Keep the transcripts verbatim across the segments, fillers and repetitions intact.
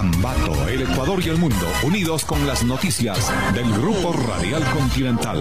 Ambato, el Ecuador y el mundo, unidos con las noticias del Grupo Radial Continental.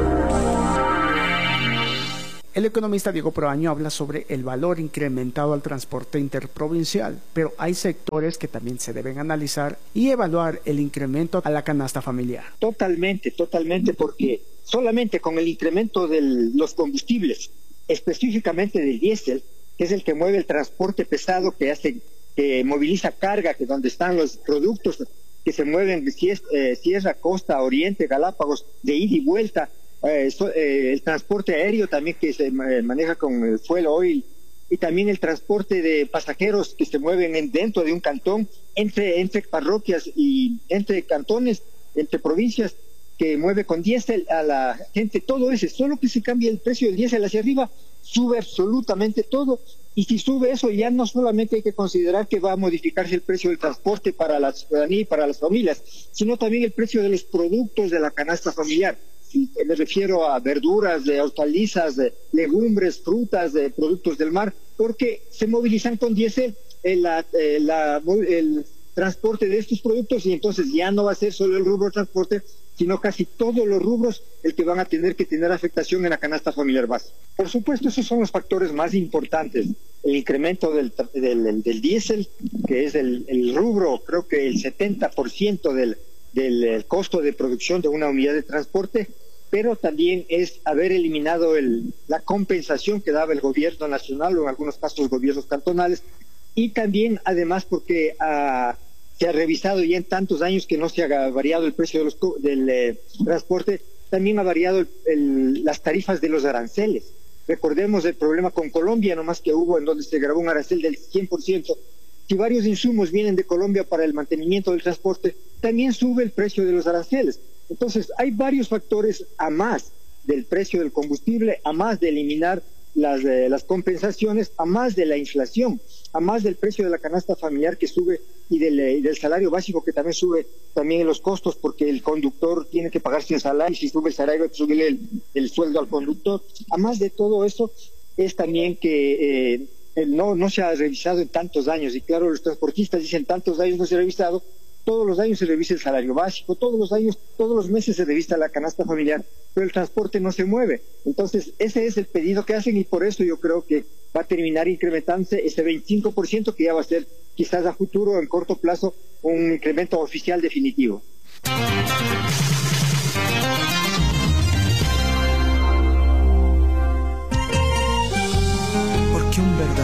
El economista Diego Proaño habla sobre el valor incrementado al transporte interprovincial, pero hay sectores que también se deben analizar y evaluar el incremento a la canasta familiar. Totalmente, totalmente, porque solamente con el incremento de los combustibles, específicamente del diésel, que es el que mueve el transporte pesado, que hace, que moviliza carga, que donde están los productos que se mueven de eh, Sierra, Costa, Oriente, Galápagos, de ida y vuelta. Eh, so, eh, el transporte aéreo también que se eh, maneja con el fuel oil, y también el transporte de pasajeros que se mueven en, dentro de un cantón, entre, entre parroquias y entre cantones, entre provincias, que mueve con diésel a la gente. Todo eso, solo que se cambie el precio del diésel hacia arriba, sube absolutamente todo. Y si sube eso, ya no solamente hay que considerar que va a modificarse el precio del transporte para la ciudadanía y para las familias, sino también el precio de los productos de la canasta familiar. Y me refiero a verduras, de hortalizas, de legumbres, frutas, de productos del mar, porque se movilizan con diésel el, la, el, la, el transporte de estos productos, y entonces ya no va a ser solo el rubro transporte, sino casi todos los rubros el que van a tener que tener afectación en la canasta familiar base. Por supuesto, esos son los factores más importantes. El incremento del, del, del diésel, que es el, el rubro, creo que el setenta por ciento del del costo de producción de una unidad de transporte, pero también es haber eliminado el, la compensación que daba el gobierno nacional o en algunos casos los gobiernos cantonales, y también además porque ah, se ha revisado ya en tantos años que no se ha variado el precio de los, del eh, transporte, también ha variado el, el, las tarifas de los aranceles. Recordemos el problema con Colombia, nomás que hubo en donde se grabó un arancel del cien por ciento. Si varios insumos vienen de Colombia para el mantenimiento del transporte, también sube el precio de los aranceles. Entonces, hay varios factores a más del precio del combustible, a más de eliminar las, eh, las compensaciones, a más de la inflación, a más del precio de la canasta familiar que sube, y del, eh, del salario básico que también sube, también los costos, porque el conductor tiene que pagar sin salario, y si sube el salario hay que subirle el, el sueldo al conductor. A más de todo eso, es también que... Eh, No, no se ha revisado en tantos años, y claro, los transportistas dicen tantos años no se ha revisado. Todos los años se revisa el salario básico, todos los años, todos los meses se revisa la canasta familiar, pero el transporte no se mueve. Entonces ese es el pedido que hacen, y por eso yo creo que va a terminar incrementándose ese veinticinco por ciento, que ya va a ser quizás a futuro, en corto plazo, un incremento oficial definitivo.